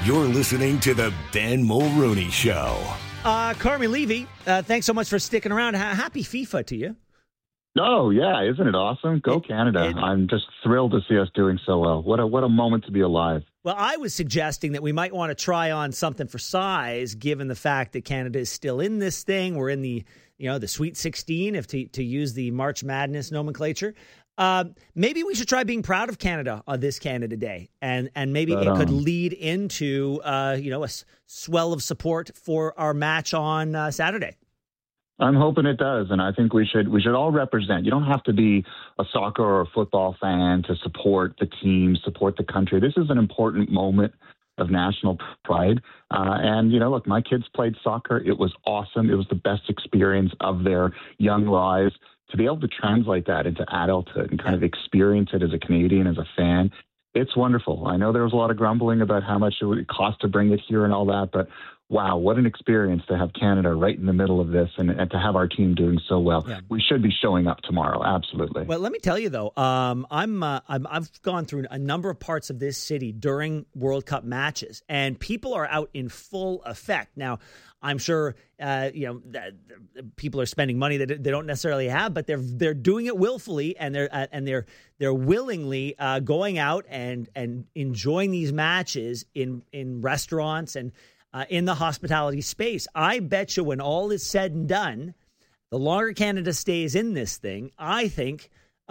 You're listening to the Ben Mulrooney Show. Carmi Levy, thanks so much for sticking around. Happy FIFA to you. Oh, yeah. Isn't it awesome? Go Canada. I'm just thrilled to see us doing so well. What a moment to be alive. Well, I was suggesting that we might want to try on something for size, given the fact that Canada is still in this thing. We're in the Sweet 16, if to use the March Madness nomenclature. Maybe we should try being proud of Canada on this Canada Day, and maybe it could lead into a swell of support for our match on Saturday. I'm hoping it does, and I think we should all represent. You don't have to be a soccer or a football fan to support the team, support the country. This is an important moment of national pride. And look, my kids played soccer. It was awesome. It was the best experience of their young lives. To be able to translate that into adulthood and kind of experience it as a Canadian, as a fan, it's wonderful. I know there was a lot of grumbling about how much it would cost to bring it here and all that, but wow, what an experience to have Canada right in the middle of this and to have our team doing so well. Yeah. We should be showing up tomorrow, absolutely. Well, let me tell you, though, I've gone through a number of parts of this city during World Cup matches, and people are out in full effect. Now, I'm sure people are spending money that they don't necessarily have, but they're doing it willfully, and they're willingly going out and enjoying these matches in restaurants and in the hospitality space. I bet you when all is said and done, the longer Canada stays in this thing, I think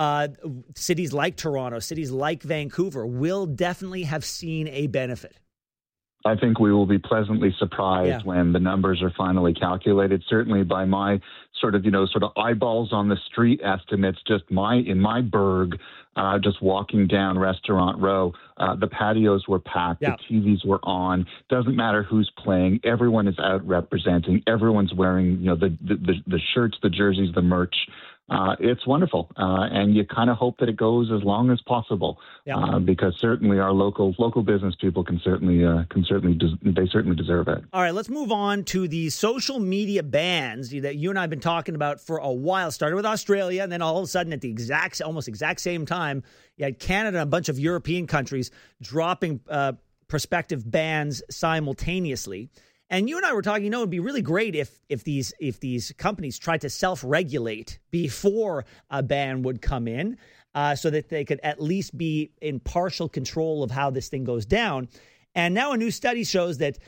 cities like Toronto, cities like Vancouver will definitely have seen a benefit. I think we will be pleasantly surprised when the numbers are finally calculated. Certainly by my sort of eyeballs on the street estimates, in my burg, just walking down Restaurant Row, the patios were packed, the TVs were on. Doesn't matter who's playing. Everyone is out representing. Everyone's wearing, the shirts, the jerseys, the merch. It's wonderful, and you kind of hope that it goes as long as possible, because certainly our local business people can certainly deserve it. All right, let's move on to the social media bans that you and I have been talking about for a while. Started with Australia, and then all of a sudden, at the almost exact same time, you had Canada and a bunch of European countries dropping prospective bans simultaneously. And you and I were talking, it'd be really great if these companies tried to self-regulate before a ban would come in, so that they could at least be in partial control of how this thing goes down. And now a new study shows that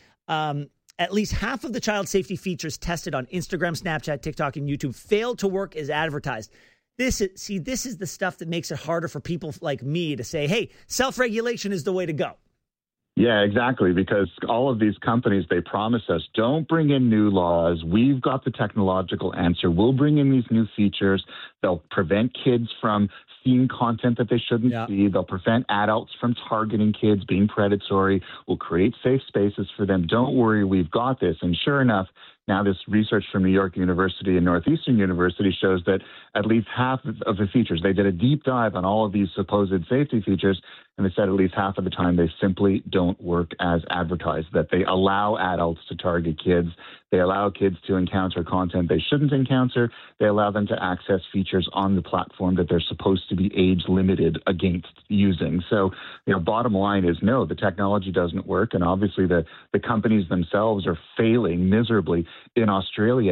at least half of the child safety features tested on Instagram, Snapchat, TikTok, and YouTube failed to work as advertised. This is the stuff that makes it harder for people like me to say, hey, self-regulation is the way to go. Yeah, exactly, because all of these companies, they promise us, don't bring in new laws. We've got the technological answer. We'll bring in these new features. They'll prevent kids from seeing content that they shouldn't see. They'll prevent adults from targeting kids, being predatory. We'll create safe spaces for them. Don't worry, we've got this. And sure enough, now this research from New York University and Northeastern University shows that at least half of the features, they did a deep dive on all of these supposed safety features, and they said at least half of the time they simply don't work as advertised, that they allow adults to target kids. They allow kids to encounter content they shouldn't encounter. They allow them to access features on the platform that they're supposed to be age limited against using. So, bottom line is no, the technology doesn't work. And obviously the companies themselves are failing miserably. In Australia,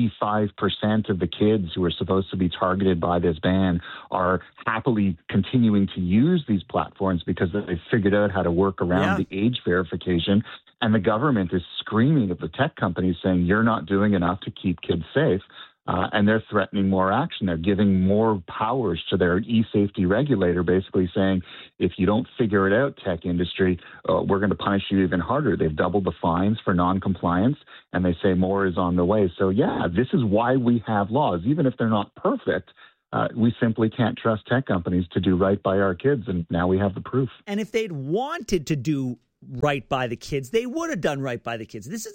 85% of the kids who are supposed to be targeted by this ban are happily continuing to use these platforms because they've figured out how to work around the age verification. And the government is screaming at the tech companies saying, you're not doing enough to keep kids safe. And they're threatening more action. They're giving more powers to their e-safety regulator, basically saying, if you don't figure it out, tech industry, we're going to punish you even harder. They've doubled the fines for noncompliance, and they say more is on the way. So, this is why we have laws. Even if they're not perfect, we simply can't trust tech companies to do right by our kids, and now we have the proof. And if they'd wanted to do right by the kids, they would have done right by the kids. This is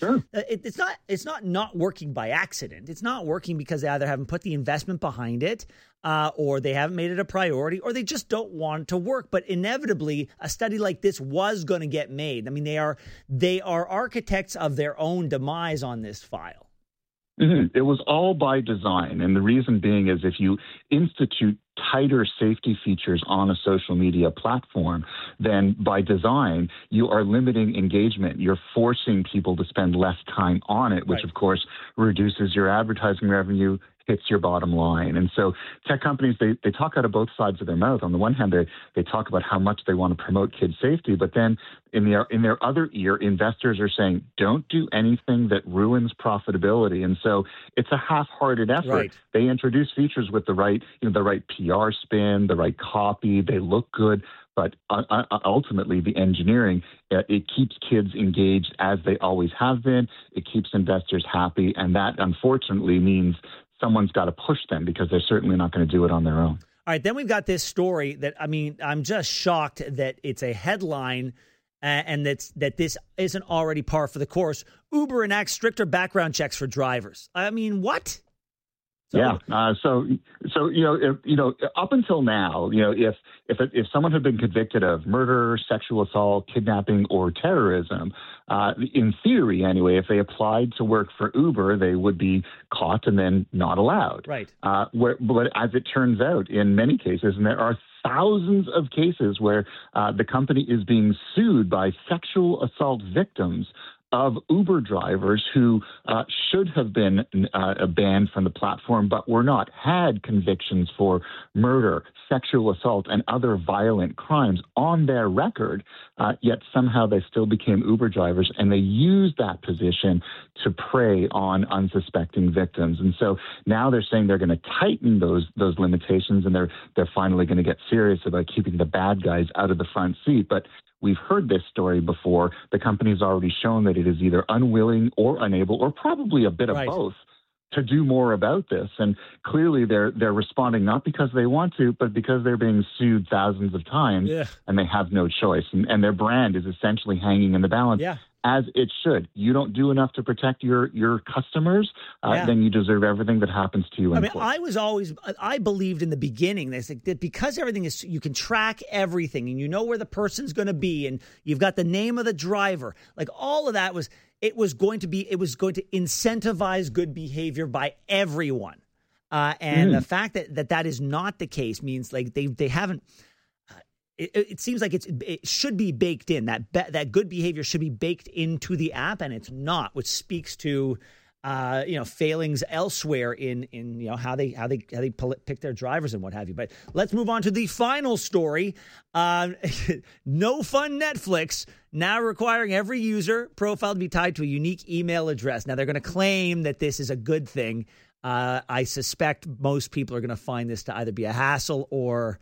it's not working by accident. It's not working because they either haven't put the investment behind it, or they haven't made it a priority, or they just don't want it to work. But inevitably, a study like this was going to get made. I mean, they are architects of their own demise on this file. Mm-hmm. It was all by design. And the reason being is if you institute tighter safety features on a social media platform, then by design, you are limiting engagement. You're forcing people to spend less time on it, which, Right. of course, reduces your advertising revenue, hits your bottom line. And so tech companies, they talk out of both sides of their mouth. On the one hand, they talk about how much they want to promote kid safety, but then in their other ear, investors are saying, don't do anything that ruins profitability. And so it's a half-hearted effort. Right. They introduce features with the right PR spin, the right copy, they look good. But ultimately, the engineering, it keeps kids engaged as they always have been. It keeps investors happy. And that, unfortunately, means someone's got to push them because they're certainly not going to do it on their own. All right, then we've got this story that, I mean, I'm just shocked that it's a headline and that this isn't already par for the course. Uber enacts stricter background checks for drivers. I mean, what? So up until now, if someone had been convicted of murder, sexual assault, kidnapping, or terrorism, in theory anyway, if they applied to work for Uber, they would be caught and then not allowed. Right. But as it turns out, in many cases, and there are thousands of cases where the company is being sued by sexual assault victims of Uber drivers who should have been banned from the platform, but were not, had convictions for murder, sexual assault, and other violent crimes on their record, yet somehow they still became Uber drivers, and they used that position to prey on unsuspecting victims. And so now they're saying they're going to tighten those limitations, and they're finally going to get serious about keeping the bad guys out of the front seat. But we've heard this story before. The company's already shown that it is either unwilling or unable, or probably a bit of Right. both, to do more about this. And clearly they're responding not because they want to, but because they're being sued thousands of times, and they have no choice. And their brand is essentially hanging in the balance. Yeah. As it should. You don't do enough to protect your customers, then you deserve everything that happens to you in court. I believed in the beginning that because everything is, you can track everything and you know where the person's going to be and you've got the name of the driver. Like all of that it was going to incentivize good behavior by everyone. And the fact that is not the case means like they haven't. It seems like it should be baked in. That good behavior should be baked into the app, and it's not, which speaks to failings elsewhere in how they pick their drivers and what have you. But let's move on to the final story. No Fun Netflix now requiring every user profile to be tied to a unique email address. Now they're going to claim that this is a good thing. I suspect most people are going to find this to either be a hassle or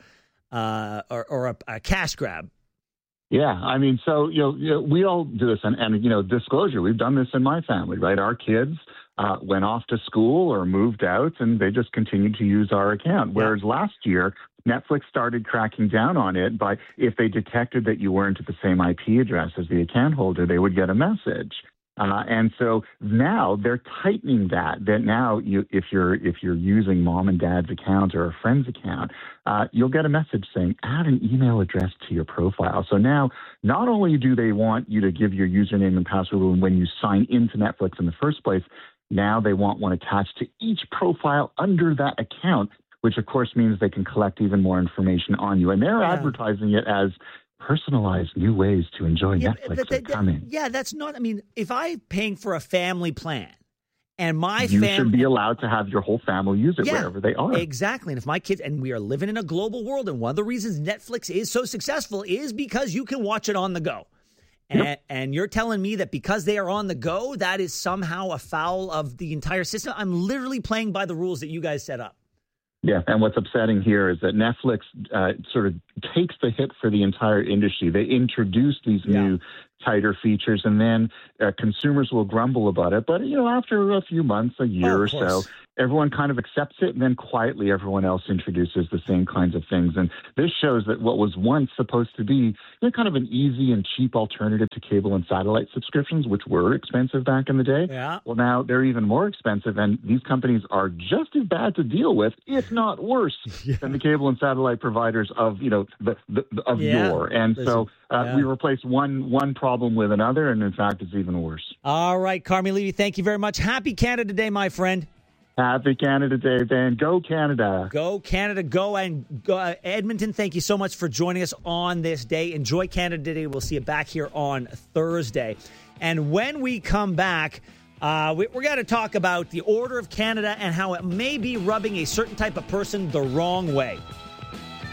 a cash grab. Yeah, I mean, so we all do this, and disclosure. We've done this in my family, right? Our kids went off to school or moved out, and they just continued to use our account. Whereas last year, Netflix started cracking down on it by if they detected that you weren't at the same IP address as the account holder, they would get a message. And so now they're tightening that. That now, if you're using mom and dad's account or a friend's account, you'll get a message saying add an email address to your profile. So now, not only do they want you to give your username and password when you sign into Netflix in the first place, now they want one attached to each profile under that account, which of course means they can collect even more information on you. And they're advertising it as personalized new ways to enjoy Netflix are coming. That's not, I mean, if I'm paying for a family plan and you should be allowed to have your whole family use it wherever they are. Exactly. And if my kids, and we are living in a global world, and one of the reasons Netflix is so successful is because you can watch it on the go. And you're telling me that because they are on the go, that is somehow a foul of the entire system? I'm literally playing by the rules that you guys set up. Yeah, and what's upsetting here is that Netflix sort of takes the hit for the entire industry. They introduce these new tighter features, and then consumers will grumble about it. But, after a few months, a year or so, everyone kind of accepts it, and then quietly everyone else introduces the same kinds of things. And this shows that what was once supposed to be kind of an easy and cheap alternative to cable and satellite subscriptions, which were expensive back in the day, well, now they're even more expensive, and these companies are just as bad to deal with, if not worse, than the cable and satellite providers of, yore. And so we replace one problem with another, and in fact, it's even worse. All right, Carmi Levy, thank you very much. Happy Canada Day, my friend. Happy Canada Day, Ben. Go Canada. Go Canada, go. And go, Edmonton, thank you so much for joining us on this day. Enjoy Canada Day. We'll see you back here on Thursday. And when we come back, we're going to talk about the Order of Canada and how it may be rubbing a certain type of person the wrong way.